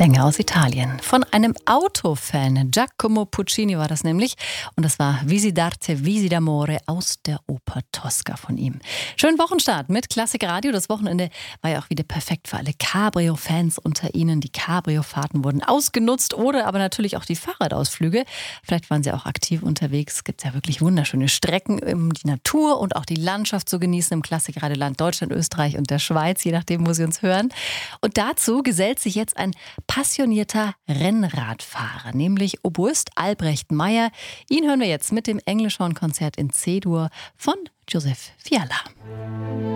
Klänge aus Italien. Von einem Autofan. Giacomo Puccini war das nämlich. Und das war Visitate Visi d'Amore aus der Oper Tosca von ihm. Schönen Wochenstart mit Klassik Radio. Das Wochenende war ja auch wieder perfekt für alle Cabrio-Fans unter Ihnen. Die Cabrio-Fahrten wurden ausgenutzt oder aber natürlich auch die Fahrradausflüge. Vielleicht waren Sie auch aktiv unterwegs. Es gibt ja wirklich wunderschöne Strecken, um die Natur und auch die Landschaft zu genießen im Klassikradioland Deutschland, Österreich und der Schweiz, je nachdem, wo Sie uns hören. Und dazu gesellt sich jetzt ein passionierter Rennradfahrer, nämlich Oboist Albrecht Meyer. Ihn hören wir jetzt mit dem Englischhorn-Konzert in C-Dur von Joseph Fiala.